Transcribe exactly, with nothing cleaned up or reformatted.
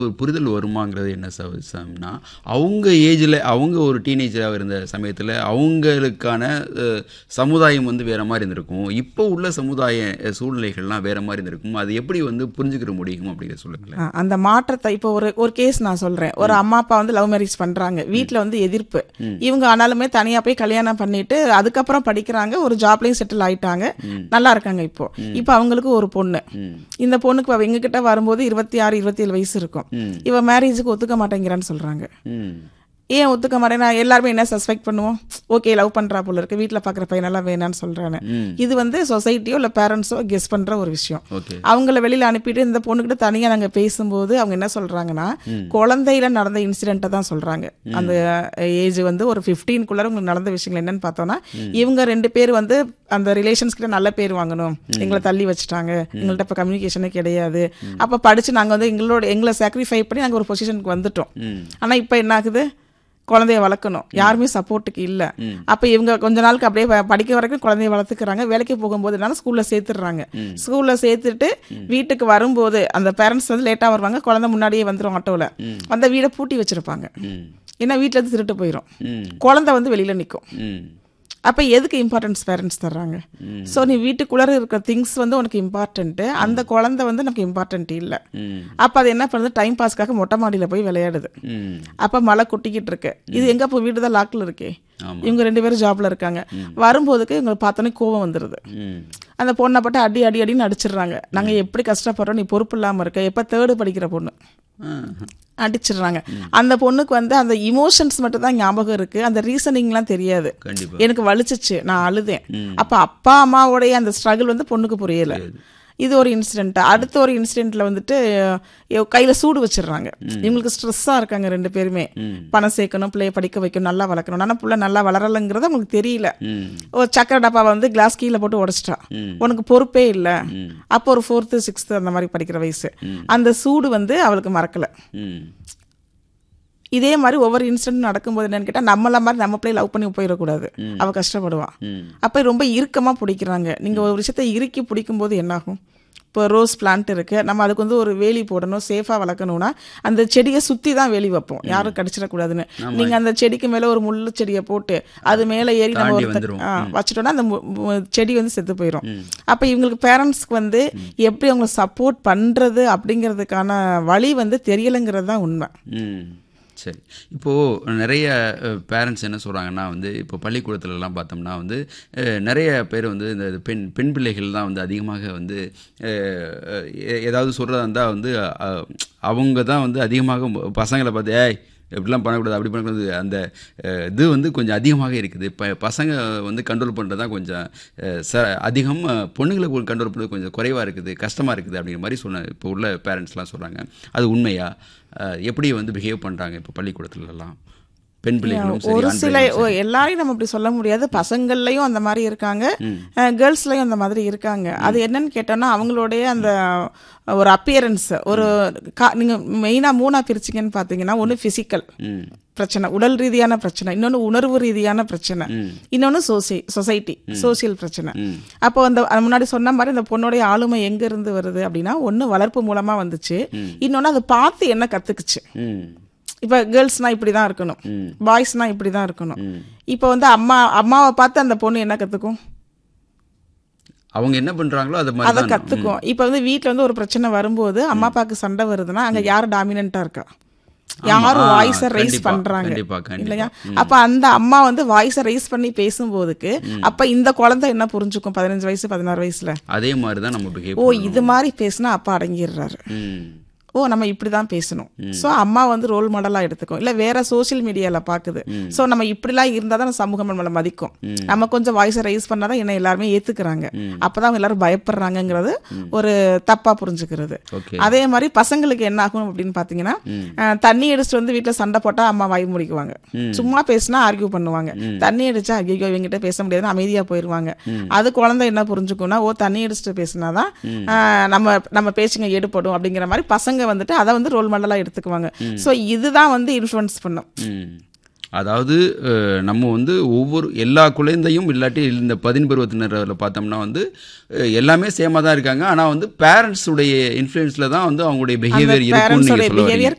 ஒரு புரிதல் வருமாங்கிறது என்ன சாம்னா, அவங்க ஏஜில் அவங்க ஒரு டீனேஜராக இருந்த சமயத்தில் அவங்களுக்கான அஹ், சமுதாயம் வந்து வேற மாதிரி இருந்திருக்கும். இப்போ உள்ள சமுதாய அஹ், சூழ்நிலைகள்லாம் வேற மாதிரி இருந்திருக்கும். அது எப்படி வந்து புரிஞ்சுக்கிற முடியும் அப்படிங்கிறத சொல்லுங்களேன். ஆ, அந்த மாற்றத்தை இப்போ ஒரு ஒரு கேஸ் நான் சொல்றேன். ஒரு அம்மா அப்பா வந்து லவ் மேரேஜ் பண்றாங்க, வீட்ல வந்து எதிர்ப்பு. இவங்க ஆனாலுமே தனியா போய் கல்யாணம் பண்ணிட்டு அதுக்கப்புறம் படிக்கிறாங்க, ஒரு ஜாப்லயும் செட்டில் ஆயிட்டாங்க, நல்லா இருக்காங்க. இப்போ இப்போ அவங்களுக்கு ஒரு பொண்ணு, இந்த பொண்ணுக்கு அவ எங்க கிட்ட வரும்போது இருபத்தி ஆறு இருபத்தி ஏழு வயசு இருக்கும். இவ மேரேஜுக்கு ஒத்துக்க மாட்டேங்கிறான்னு சொல்றாங்க. ம் ஏன் ஒத்துக்க மாட்டேன்னா எல்லாருமே என்ன சஸ்பெக்ட் பண்ணுவோம், ஓகே லவ் பண்றா போல இருக்கு, வீட்டுல பாக்குற பையனெல்லாம் வேணான்னு சொல்றானே. இது வந்து சொசைட்டியோ இல்ல பேரண்ட்ஸோ கெஸ் பண்ற ஒரு விஷயம். ஓகே. அவங்கள வெளியில அனுப்பிட்டு இந்த பொண்ணுகிட்ட தனியா நாங்க பேசும்போது அவங்க என்ன சொல்றாங்கன்னா, குழந்தையில நடந்த இன்சிடென்ட்டை தான் சொல்றாங்க. அந்த ஏஜ் வந்து ஒரு பிப்டீன்குள்ள உங்களுக்கு நடந்த விஷயங்கள் என்னன்னு பார்த்தோம்னா, இவங்க ரெண்டு பேர் வந்து அந்த ரிலேஷன்ஸ் கிட்ட நல்ல பேர் வாங்கணும், எங்களை தள்ளி வச்சுட்டாங்க, எங்கள்கிட்ட இப்ப கம்யூனிகேஷனே கிடையாது, அப்ப படிச்சு நாங்க வந்து எங்களோட எங்களை சாக்ரிஃபை பண்ணி நாங்க ஒரு பொசிஷனுக்கு வந்துட்டோம். ஆனா இப்ப என்ன ஆகுது, குழந்தைய வளர்க்கணும், யாருமே சப்போர்ட்டுக்கு இல்ல. அப்ப இவங்க கொஞ்ச நாளுக்கு அப்படியே ப- படிக்க வரைக்கும் குழந்தைய வளர்த்துக்கிறாங்க. வேலைக்கு போகும்போது என்னன்னா ஸ்கூல்ல சேர்த்துடுறாங்க. ஸ்கூல்ல சேர்த்துட்டு வீட்டுக்கு வரும்போது அந்த பேரண்ட்ஸ் வந்து லேட்டா வருவாங்க, குழந்தை முன்னாடியே வந்துடும் ஆட்டோல. அந்த வீடை பூட்டி வச்சிருப்பாங்க, ம் ஏன்னா வீட்டுல இருந்து திருட்டு போயிடும், ம் குழந்தை வந்து வெளியில நிக்கும். ம் அப்ப எதுக்கு இம்பார்ட்டன்ஸ் பேரண்ட்ஸ் தர்றாங்க? சோ நீ வீட்டுக்குள்ள இருக்கிற திங்ஸ் வந்து உனக்கு இம்பார்ட்டன்ட், அந்த குழந்தை வந்து நமக்கு இம்பார்ட்டன்ட் இல்ல. ம் அப்ப அது என்ன பண்ணுது, டைம் பாஸ்க்காக மொட்டை மாடியில போய் விளையாடுது. ம் அப்ப மழை கொட்டிக்கிட்டு இருக்கு, இது எங்க இப்போ வீடு தான் லாக்ல இருக்கே. ஆமா. இவங்க ரெண்டு பேரும் ஜாப்ல இருக்காங்க. வரும்போதுக்கு இவங்க பார்த்தோன்னே கோவம் வந்துருது. ம் அந்த பொண்ணை பட்டு அடி அடி அடின்னு அடிச்சிடுறாங்க. நாங்க எப்படி கஷ்டப்படுறோம், நீ பொறுப்பு இல்லாம இருக்க. எப்ப தேர்டு படிக்கிற பொண்ணு ஆ அடிச்சிடுறாங்க. அந்த பொண்ணுக்கு வந்து அந்த இமோஷன்ஸ் மட்டும் தான் ஞாபகம் இருக்கு, அந்த ரீசனிங்லாம் தெரியாது. கண்டிப்பா எனக்கு வலிச்சிச்சு, நான் அழுதேன். அப்ப அப்பா அம்மாவோடைய அந்த ஸ்ட்ரகிள் வந்து பொண்ணுக்கு புரியல. இது ஒரு இன்சிடென்ட். அடுத்த ஒரு இன்சிடென்ட்ல வந்துட்டு இவ கையில சூடு வச்சிடுறாங்க. இவங்களுக்கு ஸ்ட்ரெஸ்ஸா இருக்காங்க ரெண்டு பேருமே. பணம் சேர்க்கணும், பிள்ளைய படிக்க வைக்கணும், நல்லா வளர்க்கணும். ஆனா புள்ள நல்லா வளரலைங்கிறது அவங்களுக்கு தெரியல. ம் ஒரு சக்கரை டப்பாவை வந்து கிளாஸ் கீழே போட்டு உடைச்சிட்டா, உனக்கு பொறுப்பே இல்லை. அப்போ ஒரு ஃபோர்த்து சிக்ஸ்த்து அந்த மாதிரி படிக்கிற வயசு. அந்த சூடு வந்து அவளுக்கு மறக்கல. ம் இதே மாதிரி ஒவ்வொரு இன்சிடென்ட் நடக்கும்போது என்னன்னு கேட்டா, நம்மள மாதிரி நம்ம பிள்ளை லவ் பண்ணி போயிடக்கூடாது, அவ கஷ்டப்படுவான். ம் அப்ப ரொம்ப இறுக்கமா பிடிக்கிறாங்க. நீங்க ஒரு விஷயத்தை இறுக்கி பிடிக்கும் போது என்ன ஆகும், இப்போ ரோஸ் பிளான்ட் இருக்கு, நம்ம அதுக்கு வந்து ஒரு வேலி போடணும், சேஃபா வளர்க்கணும்னா அந்த செடியை சுத்தி தான் வேலி வைப்போம், யாரும் கடிச்சிடக்கூடாதுன்னு. நீங்க அந்த செடிக்கு மேல ஒரு முள்ளு செடியை போட்டு அது மேல ஏறி நம்ம தாண்டி ஒரு வந்துரும். வச்சுட்டோம்னா அந்த மு- மு- செடி வந்து செத்து போயிடும். அப்ப இவங்களுக்கு பேரண்ட்ஸ்க்கு வந்து எப்படி அவங்களை சப்போர்ட் பண்றது அப்படிங்கிறதுக்கான வழி வந்து தெரியலைங்கிறது தான் உண்மை. ம் சரி. இப்போது நிறைய பேரண்ட்ஸ் என்ன சொல்கிறாங்கன்னா வந்து இப்போ பள்ளிக்கூடத்துலலாம் பார்த்தோம்னா வந்து அஹ், நிறைய பேர் வந்து இந்த இது பெண் பெண் பிள்ளைகள் தான் வந்து அதிகமாக வந்து அஹ், எ- ஏதாவது சொல்கிறதா இருந்தால் வந்து அஹ், அவங்க தான் வந்து அதிகமாக ம- பசங்களை பார்த்து ஏய் இப்படிலாம் பண்ணக்கூடாது அப்படி பண்ணக்கூடாது அந்த அஹ், இது வந்து கொஞ்சம் அதிகமாக இருக்குது. இப்போ பசங்க வந்து கண்ட்ரோல் பண்ணுறது தான் கொஞ்சம் அஹ், ச அதிகம், அஹ், பொண்ணுங்களை கண்ட்ரோல் பண்ணுறது கொஞ்சம் குறைவாக இருக்குது, கஷ்டமாக இருக்குது அப்படிங்கிற மாதிரி சொன்ன இப்போ உள்ள பேரண்ட்ஸ்லாம் சொல்கிறாங்க. அது உண்மையா? அஹ், எப்படி வந்து பிஹேவ் பண்ணுறாங்க இப்போ பள்ளிக்கூடத்துலலாம் பெண் பிள்ளைகளும் சரி ஒரு ஆண் சில பிள்ளைகளும் ஓ, சரி? எல்லாரையும் நம்ம அப்படி சொல்ல முடியாது. பசங்கள்லயும் அந்த மாதிரி இருக்காங்க, கேர்ள்ஸ்லயும் அந்த மாதிரி இருக்காங்க. அது என்னன்னு கேட்டோம்னா அவங்களுடைய அந்த ஒரு அப்பியரன்ஸ், ஒரு கா- நீங்க மெயினா மூணா பிரிச்சிங்கன்னு பாத்தீங்கன்னா, ஒன்னு பிசிக்கல் ம் பிரச்சனை, உடல் ரீதியான பிரச்சனை, இன்னொன்னு உணர்வு ரீதியான பிரச்சனை, இன்னொன்னு சோசி சொசைட்டி சோசியல் பிரச்சனை. அப்போ அந்த அது முன்னாடி சொன்ன மாதிரி இந்த பொண்ணுடைய ஆளுமை எங்க இருந்து வருது அப்படின்னா, ஒன்னு வளர்ப்பு மூலமா வந்துச்சு, இன்னொன்னு அதை பார்த்து என்ன கத்துக்குச்சு. ம் இப்ப கேர்ள்ஸ்னா இப்படிதான் இருக்கணும், பாய்ஸ்னா இப்படிதான் இருக்கணும். இப்ப வந்து அம்மா அம்மாவை பார்த்து அந்த பொண்ணு என்ன கத்துக்கும், அவங்க என்ன பண்ணுறாங்களோ அது மாதிரி அதை தான். கத்துக்கும். இப்ப வந்து வீட்ல வந்து ஒரு பிரச்சனை வரும்போது அம்மா அப்பாவுக்கு சண்டை வருதுன்னா அங்க யாரு டாமினண்டா இருக்கா, யாரும் ஆ, வாய்ஸ ரைஸ் கண்டிப்பா, பண்றாங்க கண்டிப்பா, கண்டிப்பா. இல்லையா? அப்ப அந்த அம்மா வந்து வாய்ஸ ரைஸ் பண்ணி பேசும்போதுக்கு அப்ப இந்த குழந்தை என்ன புரிஞ்சுக்கும் பதினஞ்சு வயசு பதினாறு வயசுல, அதே மாதிரி தான் நம்ம பிஹேவ் ஓ இது மாதிரி பேசினா அப்பா அடங்கிடுறாரு, ம் ஓ நம்ம இப்படிதான் பேசணும். சோ அம்மா வந்து ரோல் மாடலா எடுத்துக்கும். இல்ல வேற சோசியல் மீடியால பாக்குது, சோ நம்ம இப்படிலாம் இருந்தா தான் சமூகம் நம்மளை மதிக்கும், நம்ம கொஞ்சம் வாய்ஸை ரைஸ் பண்ணாதான் என்ன எல்லாருமே ஏத்துக்கிறாங்க, அப்பதான் அவங்க எல்லாரும் பயப்படுறாங்கிறது ஒரு தப்பா புரிஞ்சுக்கிறது. ஓகே. அதே மாதிரி பசங்களுக்கு என்ன ஆகும் அப்படின்னு பாத்தீங்கன்னா, அஹ், தண்ணி அடிச்சுட்டு வந்து வீட்டுல சண்டை போட்டா அம்மா வாய் முடிக்குவாங்க, சும்மா பேசினா ஆர்கியூ பண்ணுவாங்க. தண்ணி அடிச்சா ஐயோ இவங்கிட்ட பேச முடியாதுன்னு அமைதியா போயிருவாங்க. அது குழந்தை என்ன புரிஞ்சுக்கும்னா, ஓ தண்ணி அடிச்சுட்டு பேசினாதான் அஹ், நம்ம நம்ம பேச்சுங்க எடுப்படும் அப்படிங்கிற மாதிரி பசங்க வந்துட்டு அதை வந்து ரோல் மாடலா எடுத்துக்குவாங்க. சோ இதுதான் வந்து இன்ஃப்ளூயன்ஸ் பண்ணும். ம் அதாவது அஹ், நம்ம வந்து ஒவ்வொரு எல்லா குழந்தையும் இல்லாட்டி இந்த பதின் பருவத்தினரில் பார்த்தோம்னா வந்து அஹ், எல்லாமே சேமாக தான் இருக்காங்க. ஆனால் வந்து பேரண்ட்ஸுடைய இன்ஃப்ளூயன்ஸில் தான் வந்து அவங்களுடைய பிஹேவியர் இருக்கும்னு பேரண்ட்ஸோட நீங்கள் சொல்ல வரீங்க. பிஹேவியர்